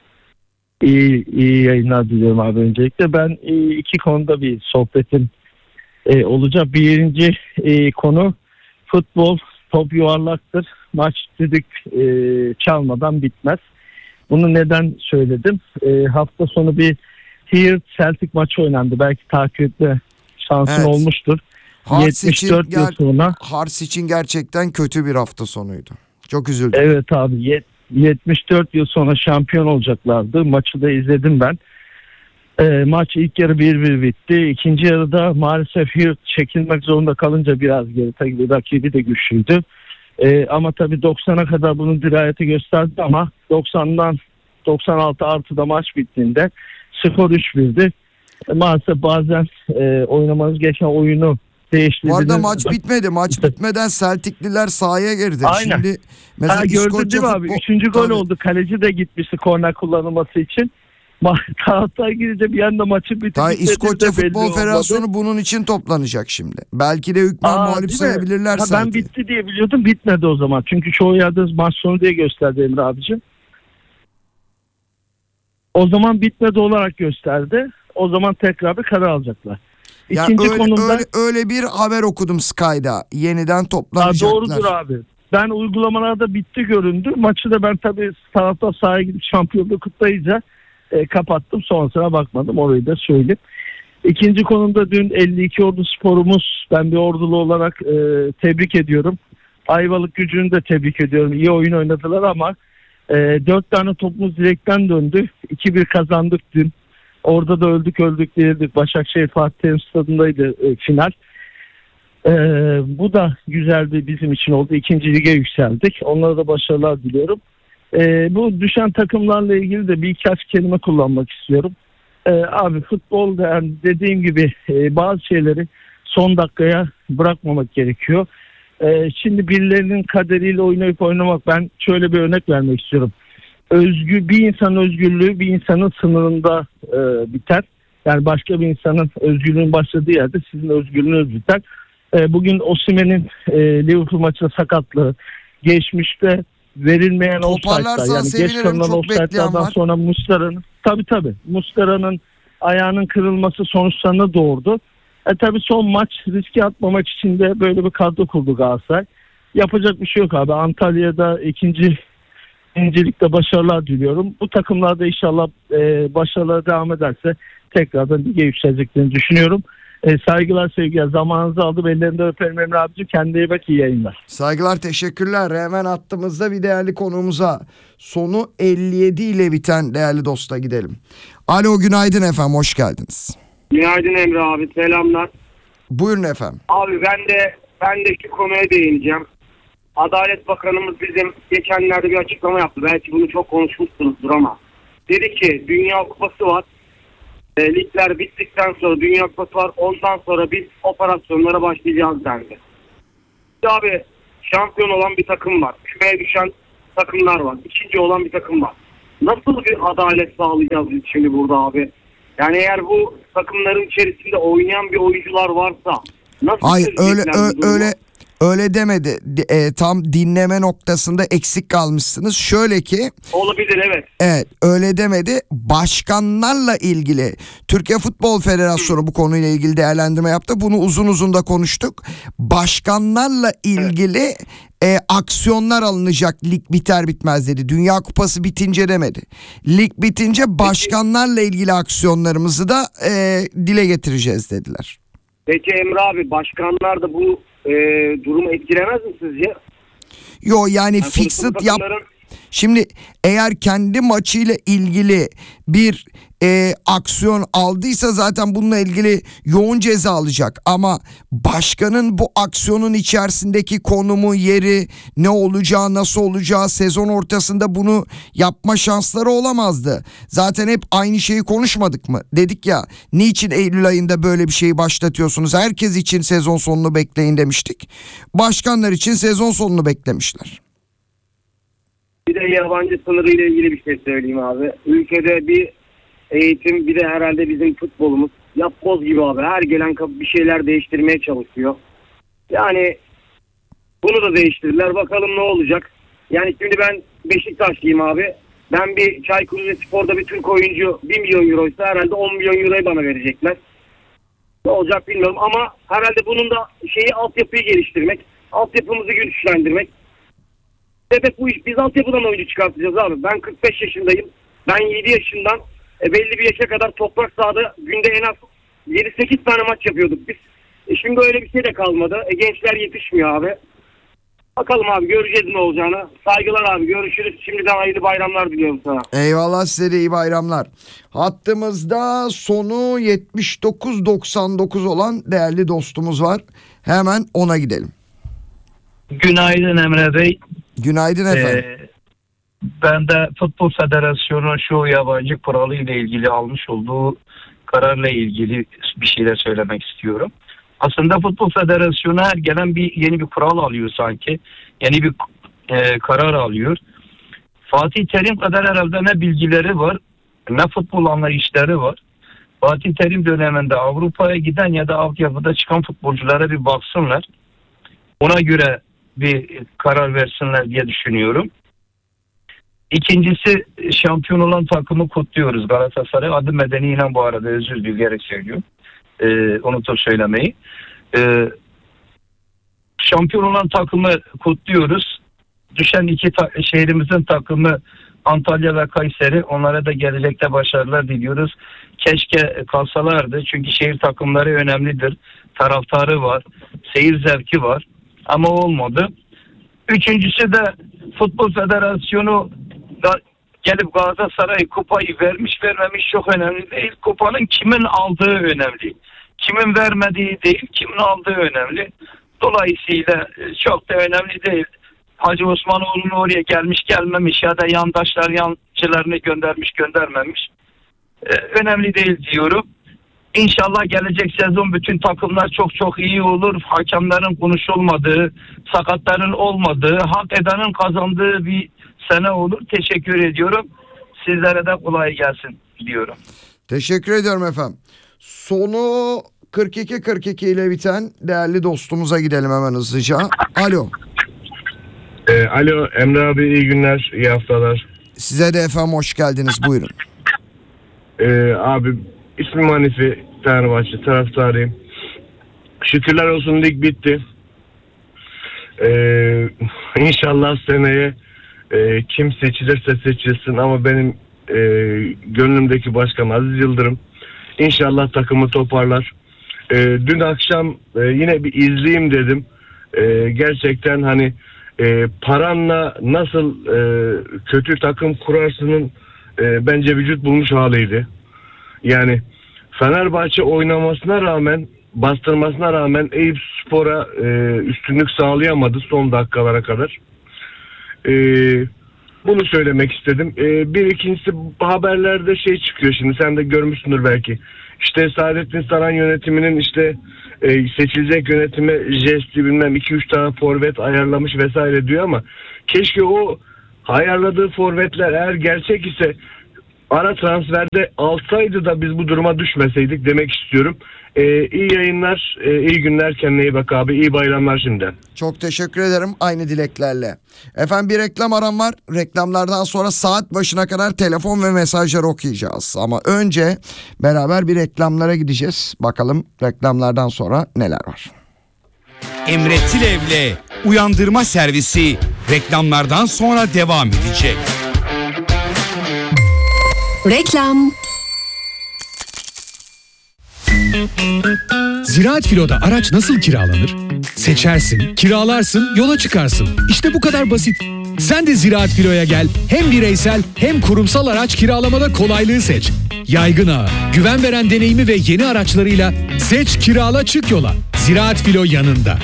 İyi yayınlar diliyorum abi öncelikle. Ben iki konuda bir sohbetim olacak. Birinci konu, futbol top yuvarlaktır. Maç düdük çalmadan bitmez. Bunu neden söyledim? Hafta sonu bir Heart Celtic maçı oynandı. Belki takip etme şansın olmuştur. Hearts 74 yıl sonra. Hearts için gerçekten kötü bir hafta sonuydu. Çok üzüldüm. Evet abi, 74 yıl sonra şampiyon olacaklardı. Maçı da izledim ben. Maç ilk yarı 1-1 bitti. İkinci yarıda maalesef Heart çekilmek zorunda kalınca biraz geri. Tabii rakibi de güçlüydü. Ama tabii 90'a kadar bunun dirayeti gösterdi ama 90'dan 96 artıda maç bittiğinde skor 3-1'di. Maalesef bazen oynamanız gereken oyunu değiştirdi. Bu arada maç bitmedi. Maç bitmeden Celtic'liler sahaya girdi. Aynen. Şimdi mesela gördün değil mi abi? Üçüncü gol oldu. Kaleci de gitmişti korner kullanılması için. Taraftar girince bir anda maçı bitti. İskoçya Futbol Federasyonu bunun için toplanacak şimdi. Belki de hükmen mağlup sayabilirler. Ben bitti diye biliyordum. Bitmedi o zaman. Çünkü çoğu yerde maç sonu diye gösterdi Emre abicim. O zaman bitmedi olarak gösterdi. O zaman tekrar bir karar alacaklar. İkinci konuda öyle bir haber okudum Sky'da. Yeniden toplanacaklar. Doğrudur abi. Ben uygulamalarda bitti göründü. Maçı da ben tabii taraftar sahaya gidip şampiyonluğu kutlayınca kapattım. Sonrasına bakmadım. Orayı da söyleyeyim. İkinci konumda dün 52 Ordu Sporumuz, ben bir ordulu olarak tebrik ediyorum. Ayvalık Gücü'nü de tebrik ediyorum. İyi oyun oynadılar ama 4 tane topumuz direkten döndü. 2-1 kazandık dün. Orada da öldük değildik. Başakşehir Fatih Terim Stadı'ndaydı final. Bu da güzeldi, bizim için oldu. 2. lige yükseldik. Onlara da başarılar diliyorum. Bu düşen takımlarla ilgili de birkaç kelime kullanmak istiyorum. Abi futbolda yani dediğim gibi bazı şeyleri son dakikaya bırakmamak gerekiyor. Şimdi birilerinin kaderiyle oynayıp oynamak, ben şöyle bir örnek vermek istiyorum. Bir insanın özgürlüğü bir insanın sınırında biter. Yani başka bir insanın özgürlüğünün başladığı yerde sizin özgürlüğünüz biter. Bugün Osimhen'in Liverpool maçında sakatlığı, geçmişte verilmeyen offside'lar, yani geç kalınan offside'lardan sonra Muslera'nın Muslera'nın ayağının kırılması sonuçlarına doğurdu. Tabii son maç riske atmamak için de böyle bir kadro kurdu Galatasaray. Yapacak bir şey yok abi. Antalya'da ikincilikte başarılar diliyorum. Bu takımlarda inşallah başarılar devam ederse tekrardan lige yükseleceklerini düşünüyorum. Saygılar, sevgiler. Zamanınızı aldım. Ellerinden öperim Emre abicim. Kendine iyi bak, iyi yayınlar. Saygılar, teşekkürler. Hemen attığımızda bir değerli konuğumuza, sonu 57 ile biten değerli dosta gidelim. Alo, günaydın efendim, hoş geldiniz. Günaydın Emre abi, selamlar. Buyurun efendim. Abi ben de şu konuya değineceğim. Adalet Bakanımız bizim geçenlerde bir açıklama yaptı. Belki bunu çok konuşmuşsunuzdur ama. Dedi ki Dünya Kupası var. Ligler bittikten sonra Dünya Kupası var. Ondan sonra biz operasyonlara başlayacağız dendi. Abi şampiyon olan bir takım var. Kümeye düşen takımlar var. İkinci olan bir takım var. Nasıl bir adalet sağlayacağız biz şimdi burada abi? Yani eğer bu takımların içerisinde oynayan bir oyuncular varsa nasıl? Hayır öyle demedi. Tam dinleme noktasında eksik kalmışsınız. Şöyle ki. Olabilir, evet. Evet, öyle demedi. Başkanlarla ilgili Türkiye Futbol Federasyonu bu konuyla ilgili değerlendirme yaptı. Bunu uzun uzun da konuştuk. Başkanlarla ilgili aksiyonlar alınacak lig biter bitmez dedi. Dünya Kupası bitince demedi. Lig bitince başkanlarla ilgili aksiyonlarımızı da dile getireceğiz dediler. Peki Emre abi, başkanlar da bu durumu etkilemez mi sizce? Yo yani fixed yap. Şimdi eğer kendi maçıyla ilgili bir aksiyon aldıysa zaten bununla ilgili yoğun ceza alacak. Ama başkanın bu aksiyonun içerisindeki konumu, yeri, ne olacağı, nasıl olacağı, sezon ortasında bunu yapma şansları olamazdı. Zaten hep aynı şeyi konuşmadık mı? Dedik ya, niçin Eylül ayında böyle bir şeyi başlatıyorsunuz? Herkes için sezon sonunu bekleyin demiştik. Başkanlar için sezon sonunu beklemişler. Bir de yabancı sınırıyla ilgili bir şey söyleyeyim abi. Ülkede bir eğitim, bir de herhalde bizim futbolumuz yapboz gibi abi. Her gelen bir şeyler değiştirmeye çalışıyor. Yani bunu da değiştirdiler. Bakalım ne olacak. Yani şimdi ben Beşiktaşlıyım abi. Ben bir Çaykur Rizespor'da bir Türk oyuncu 1 milyon euroysa herhalde 10 milyon euroyu bana verecekler. Ne olacak bilmiyorum ama herhalde bunun da altyapıyı geliştirmek, altyapımızı güçlendirmek. Evet, bu iş, biz altyapıdan oyuncu çıkartacağız abi. Ben 45 yaşındayım. Ben 7 yaşından belli bir yaşa kadar toprak sahada günde en az 7-8 tane maç yapıyorduk biz. Şimdi öyle bir şey de kalmadı. Gençler yetişmiyor abi. Bakalım abi, göreceğiz ne olacağını. Saygılar abi, görüşürüz. Şimdiden hayırlı bayramlar diliyorum sana. Eyvallah, size de iyi bayramlar. Hattımızda sonu 79-99 olan değerli dostumuz var. Hemen ona gidelim. Günaydın Emre Bey. Günaydın efendim. Ben de Futbol Federasyonu şu yabancı kuralı ile ilgili almış olduğu kararla ilgili bir şeyler söylemek istiyorum. Aslında Futbol Federasyonu her gelen yeni bir kural alıyor sanki. Yeni bir karar alıyor. Fatih Terim kadar herhalde ne bilgileri var, ne futbol anlayışları var. Fatih Terim döneminde Avrupa'ya giden ya da altyapıda çıkan futbolculara bir baksınlar. Ona göre bir karar versinler diye düşünüyorum. İkincisi, şampiyon olan takımı kutluyoruz. Galatasaray adı medeniyle bu arada, özür dileyerek söylüyorum. Unutup söylemeyi. Şampiyon olan takımı kutluyoruz. Düşen iki şehrimizin takımı Antalya ve Kayseri. Onlara da gelecekte başarılar diliyoruz. Keşke kalsalardı. Çünkü şehir takımları önemlidir. Taraftarı var. Seyir zevki var. Ama olmadı. Üçüncüsü de Futbol Federasyonu gelip Galatasaray kupayı vermiş vermemiş çok önemli değil. Kupanın kimin aldığı önemli. Kimin vermediği değil, kimin aldığı önemli. Dolayısıyla çok da önemli değil. Hacı Osmanoğlu'nu oraya gelmiş gelmemiş ya da yandaşlar yancılarını göndermiş göndermemiş. Önemli değil diyorum. İnşallah gelecek sezon bütün takımlar çok çok iyi olur. Hakemlerin konuşulmadığı, sakatların olmadığı, hak edenin kazandığı bir sene olur. Teşekkür ediyorum. Sizlere de kolay gelsin diyorum. Teşekkür ediyorum efendim. Sonu 42-42 ile biten değerli dostumuza gidelim hemen hızlıca. Alo. Alo Emre abi, iyi günler, iyi haftalar. Size de efendim hoş geldiniz, buyurun. Abi ismim Hanifi, Fenerbahçe taraftarıyım. Şükürler olsun lig bitti. İnşallah seneye kim seçilirse seçilsin ama benim gönlümdeki başkan Aziz Yıldırım. İnşallah takımı toparlar. Dün akşam yine bir izleyeyim dedim. Gerçekten hani paranla nasıl kötü takım kurarsının bence vücut bulmuş haliydi. Yani Fenerbahçe oynamasına rağmen, bastırmasına rağmen Eyüpspor'a üstünlük sağlayamadı son dakikalara kadar. Bunu söylemek istedim. Bir ikincisi, haberlerde şey çıkıyor, şimdi sen de görmüşsündür belki. İşte Saadettin Saran yönetiminin işte seçilecek yönetime jesti bilmem 2-3 tane forvet ayarlamış vesaire diyor ama keşke o ayarladığı forvetler eğer gerçek ise ara transferde alsaydı da biz bu duruma düşmeseydik demek istiyorum. İyi yayınlar, iyi günler, kendine iyi bak abi, iyi bayramlar şimdiden. Çok teşekkür ederim, aynı dileklerle. Efendim bir reklam aram var. Reklamlardan sonra saat başına kadar telefon ve mesajları okuyacağız. Ama önce beraber bir reklamlara gideceğiz. Bakalım reklamlardan sonra neler var. Emre Tilev'le Uyandırma Servisi reklamlardan sonra devam edecek. Reklam. Ziraat Filo'da araç nasıl kiralanır? Seçersin, kiralarsın, yola çıkarsın. İşte bu kadar basit. Sen de Ziraat Filo'ya gel. Hem bireysel hem kurumsal araç kiralamada kolaylığı seç. Yaygın ağı, güven veren deneyimi ve yeni araçlarıyla seç, kirala, çık yola. Ziraat Filo yanında.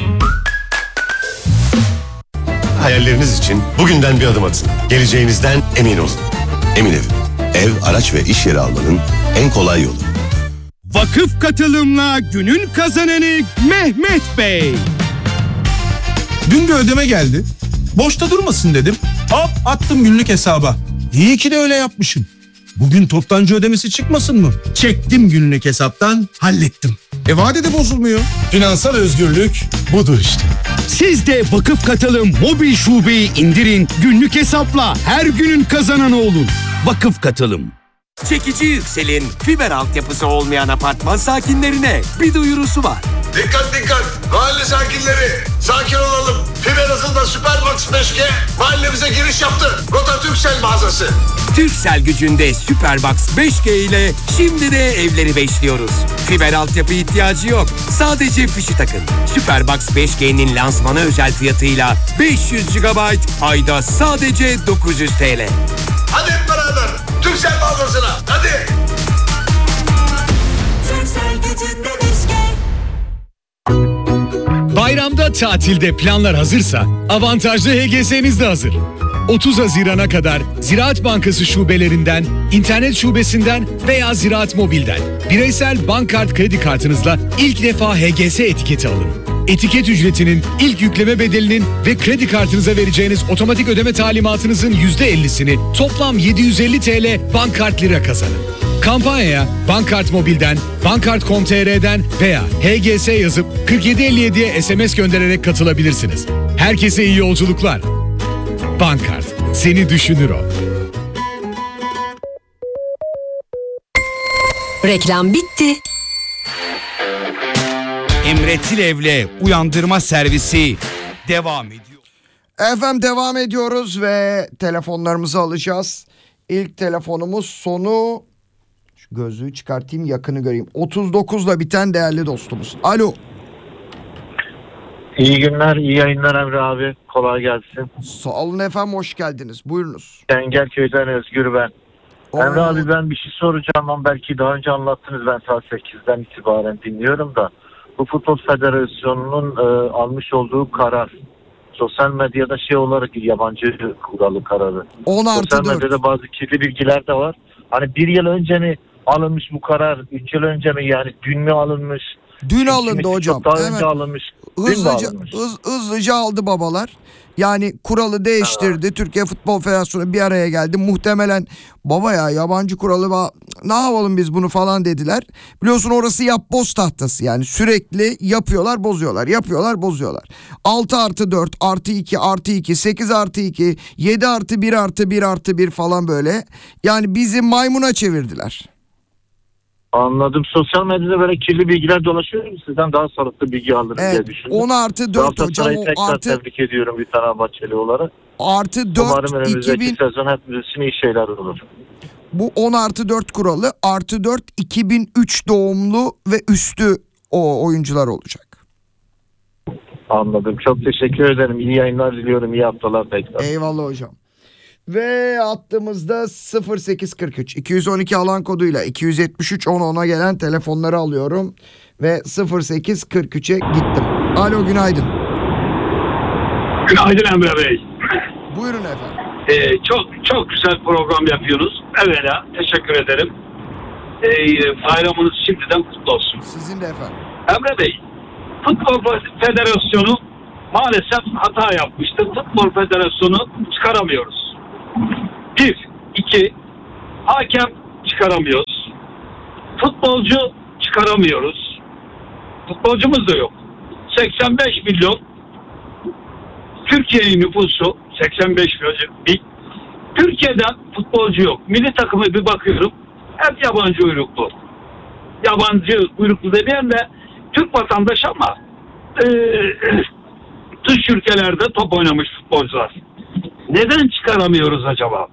Hayalleriniz için bugünden bir adım atın. Geleceğinizden emin olun. Emin Ev. Ev, araç ve iş yeri almanın en kolay yolu. Vakıf katılımla günün kazananı Mehmet Bey. Dün bir ödeme geldi. Boşta durmasın dedim. Hop attım günlük hesaba. İyi ki de öyle yapmışım. Bugün toptancı ödemesi çıkmasın mı? Çektim günlük hesaptan, hallettim. Vadede bozulmuyor. Finansal özgürlük budur işte. Siz de Vakıf Katılım mobil şubeyi indirin, günlük hesapla her günün kazananı olun. Vakıf Katılım. Çekici Yüksel'in fiber altyapısı olmayan apartman sakinlerine bir duyurusu var. Dikkat dikkat! Mahalle sakinleri sakin olalım. Fiber hızında Superbox 5G mahallemize giriş yaptı. Rota Türksel mağazası. Türksel gücünde Superbox 5G ile şimdi de evleri beşliyoruz. Fiber altyapı ihtiyacı yok. Sadece fişi takın. Superbox 5G'nin lansmanı özel fiyatıyla 500 GB ayda sadece 900 TL. Hadi hep beraber Türksel mağazasına hadi. Türksel gücünde 5G. Bayramda tatilde planlar hazırsa avantajlı HGS'niz de hazır. 30 Haziran'a kadar Ziraat Bankası şubelerinden, internet şubesinden veya Ziraat Mobil'den bireysel bankkart kredi kartınızla ilk defa HGS etiketi alın. Etiket ücretinin, ilk yükleme bedelinin ve kredi kartınıza vereceğiniz otomatik ödeme talimatınızın %50'sini toplam 750 TL bankkart lira kazanın. Kampanyaya Bankkart Mobil'den, bankkart.com.tr'den veya HGS yazıp 4757'ye SMS göndererek katılabilirsiniz. Herkese iyi yolculuklar. Bankkart, seni düşünür o. Reklam bitti. Emre Tilev'le Uyandırma Servisi devam ediyor. Efendim devam ediyoruz ve telefonlarımızı alacağız. İlk telefonumuz sonu, şu gözlüğü çıkartayım yakını göreyim, 39'la biten değerli dostumuz. Alo. İyi günler, iyi yayınlar Emre abi. Kolay gelsin. Sağ olun efendim, hoş geldiniz. Buyurunuz. Engelköy'den Özgür ben. Emre abi ben bir şey soracağım ama belki daha önce anlattınız, ben saat 8'den itibaren dinliyorum da. Bu Futbol Federasyonu'nun almış olduğu karar sosyal medyada şey olarak yabancı kuralı kararı. 10+4. Sosyal medyada bazı kirli bilgiler de var. Hani bir yıl önce mi alınmış bu karar? 3 yıl önce mi, yani dün mü alınmış? Dün alındı hocam. Daha önce alınmış. Hızlıca aldı babalar. Yani kuralı değiştirdi. Evet. Türkiye Futbol Federasyonu bir araya geldi. Muhtemelen baba ya yabancı kuralı ne yapalım biz bunu falan dediler. Biliyorsun orası yapboz tahtası, yani sürekli yapıyorlar bozuyorlar, yapıyorlar bozuyorlar. 6+4 +2 +2 8+2 7+1 +1 falan böyle. Yani bizi maymuna çevirdiler. Anladım. Sosyal medyada böyle kirli bilgiler dolaşıyor mu? Sizden daha sağlıklı bilgi alırım diye düşündüm. 10+4 hocam. Tekrar tebrik ediyorum bir Fenerbahçeli olarak. +4 umarım önümüzdeki sezon hepimiz için iyi şeyler olur. Bu 10+4 kuralı +4 2003 doğumlu ve üstü o oyuncular olacak. Anladım. Çok teşekkür ederim. İyi yayınlar diliyorum. İyi haftalar tekrar. Eyvallah hocam. Ve attığımızda 0843 212 alan koduyla 273 10'a gelen telefonları alıyorum ve 0843'e gittim. Alo, günaydın. Günaydın Emre Bey. Buyurun efendim. Çok güzel program yapıyorsunuz. Evvela teşekkür ederim. Bayramınız şimdiden kutlu olsun. Sizin de efendim. Emre Bey, Futbol Federasyonu maalesef hata yapmıştır. Futbol Federasyonu çıkaramıyoruz. 1, 2, hakem çıkaramıyoruz. Futbolcu çıkaramıyoruz. Futbolcumuz da yok. 85 milyon Türkiye'nin nüfusu 85 milyon. Türkiye'den futbolcu yok. Milli takımı bir bakıyorum. Hep yabancı uyruklu. Yabancı uyruklu demeyeyim de Türk vatandaşı ama dış ülkelerde top oynamış futbolcular. Neden çıkaramıyoruz acaba?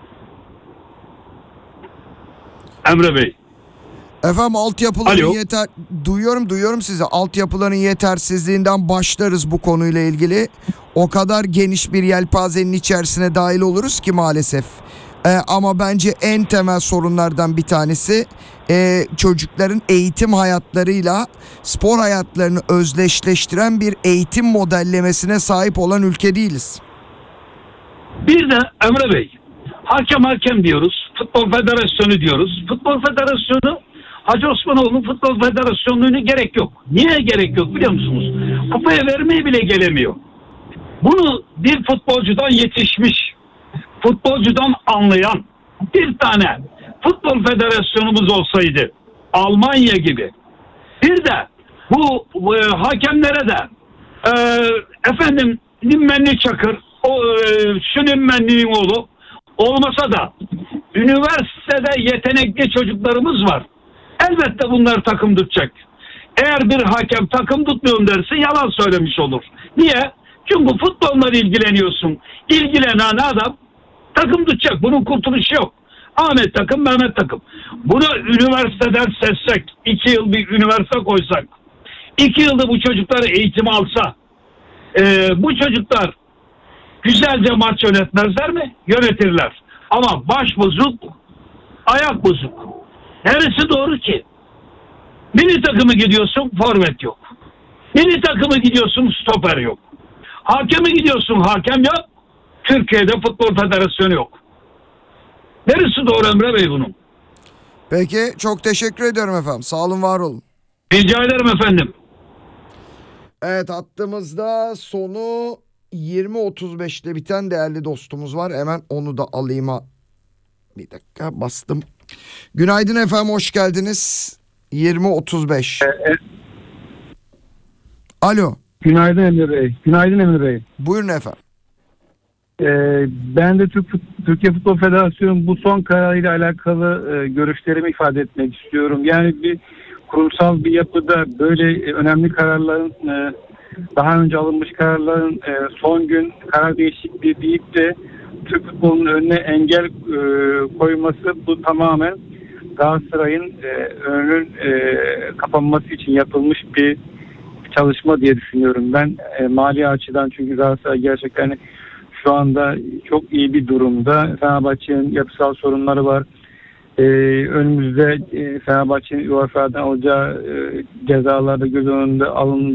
Emre Bey. Efendim altyapıların duyuyorum sizi. Altyapıların yetersizliğinden başlarız bu konuyla ilgili. O kadar geniş bir yelpazenin içerisine dahil oluruz ki maalesef. Ama bence en temel sorunlardan bir tanesi çocukların eğitim hayatlarıyla spor hayatlarını özdeşleştiren bir eğitim modellemesine sahip olan ülke değiliz. Bir de Emre Bey, hakem diyoruz, Futbol Federasyonu diyoruz. Futbol Federasyonu, Hacı Osmanoğlu'nun Futbol Federasyonu'na gerek yok. Niye gerek yok biliyor musunuz? Kupaya vermeye bile gelemiyor. Bunu bir futbolcudan yetişmiş, futbolcudan anlayan bir tane futbol federasyonumuz olsaydı, Almanya gibi. Bir de bu hakemlere de efendim Nimmenli Çakır, şu Nimmenli'nin oğlu olmasa da üniversitede yetenekli çocuklarımız var. Elbette bunlar takım tutacak. Eğer bir hakem takım tutmuyorum derse yalan söylemiş olur. Niye? Çünkü futbolla ilgileniyorsun. İlgilenen adam takım tutacak. Bunun kurtuluşu yok. Ahmet takım, Mehmet takım. Bunu üniversiteden seçsek, 2 yıl bir üniversite koysak, 2 yılda bu çocuklara eğitim alsa, bu çocuklar güzelce maç yönetmezler mi? Yönetirler. Ama baş bozuk, ayak bozuk. Neresi doğru ki? Milli takımı gidiyorsun, forvet yok. Milli takımı gidiyorsun, stoper yok. Hakeme gidiyorsun, hakem yok. Türkiye'de Futbol Federasyonu yok. Neresi doğru Emre Bey bunun? Peki, çok teşekkür ediyorum efendim. Sağ olun, var olun. Rica ederim efendim. Evet, hattımızda sonu 20.35'te biten değerli dostumuz var. Hemen onu da alayım. Bir dakika, bastım. Günaydın efendim, hoş geldiniz. 20.35. Alo. Günaydın Emre Bey. Günaydın Emre Bey. Buyurun efendim. Ben de Türkiye Futbol Federasyonu bu son kararıyla alakalı görüşlerimi ifade etmek istiyorum. Yani bir kurumsal bir yapıda böyle önemli kararların, daha önce alınmış kararların son gün karar değişikliği deyip de Türk futbolunun önüne engel koyması, bu tamamen Galatasaray'ın önünün kapanması için yapılmış bir çalışma diye düşünüyorum. Ben mali açıdan, çünkü Galatasaray gerçekten şu anda çok iyi bir durumda. Fenerbahçe'nin yapısal sorunları var. Önümüzde Fenerbahçe'nin UEFA'dan alacağı cezalarda göz önünde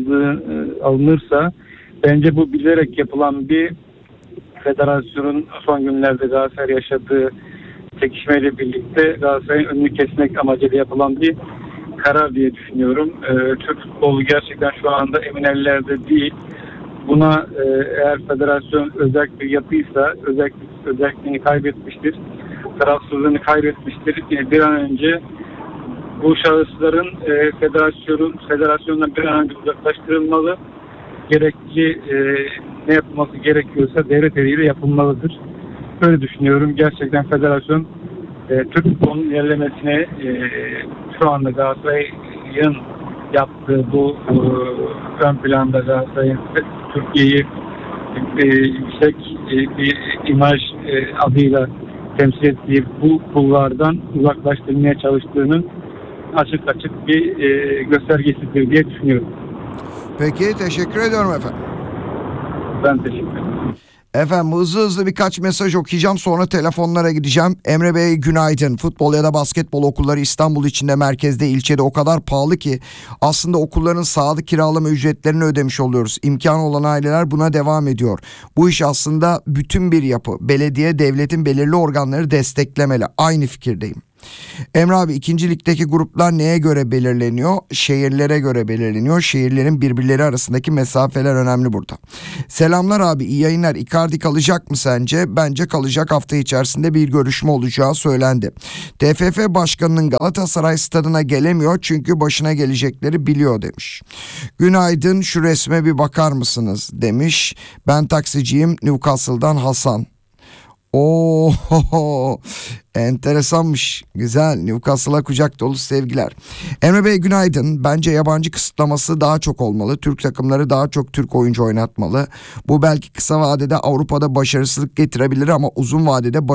alınırsa bence bu bilerek yapılan bir federasyonun son günlerde Galatasaray yaşadığı çekişmeyle birlikte Galatasaray'ın önünü kesmek amacıyla yapılan bir karar diye düşünüyorum. Türk futbolu gerçekten şu anda emin ellerde değil. Buna eğer federasyon özel bir yapıysa özelliğini kaybetmiştir. Tarafsızlığını kaybetmiştir. Bir an önce bu şahısların federasyondan bir an önce uzaklaştırılmalı. Gerekli ne yapılması gerekiyorsa devlet eliyle yapılmalıdır. Böyle düşünüyorum. Gerçekten federasyon Türk futbolunun ilerlemesine şu anda Galatasaray'ın yaptığı bu ön planda Galatasaray'ın Türkiye'yi yüksek bir imaj adıyla temsil ettiği bu kullardan uzaklaştırmaya çalıştığının açık bir göstergesidir diye düşünüyorum. Peki, teşekkür ediyorum efendim. Ben teşekkür ederim. Efendim hızlı birkaç mesaj okuyacağım, sonra telefonlara gideceğim. Emre Bey günaydın. Futbol ya da basketbol okulları İstanbul içinde, merkezde, ilçede o kadar pahalı ki aslında okulların sahada kiralama ücretlerini ödemiş oluyoruz. İmkanı olan aileler buna devam ediyor. Bu iş aslında bütün bir yapı. Belediye, devletin belirli organları desteklemeli. Aynı fikirdeyim. Emre abi, 2. ligdeki gruplar neye göre belirleniyor? Şehirlere göre belirleniyor. Şehirlerin birbirleri arasındaki mesafeler önemli burada. Selamlar abi, iyi yayınlar. Icardi kalacak mı sence? Bence kalacak, hafta içerisinde bir görüşme olacağı söylendi. TFF Başkanı'nın Galatasaray stadına gelemiyor çünkü başına gelecekleri biliyor demiş. Günaydın, şu resme bir bakar mısınız demiş. Ben taksiciyim, Newcastle'dan Hasan. Oo, enteresanmış. Güzel. Newcastle'a kucak dolu sevgiler. Emre Bey günaydın. Bence yabancı kısıtlaması daha çok olmalı. Türk takımları daha çok Türk oyuncu oynatmalı. Bu belki kısa vadede Avrupa'da başarısızlık getirebilir ama uzun vadede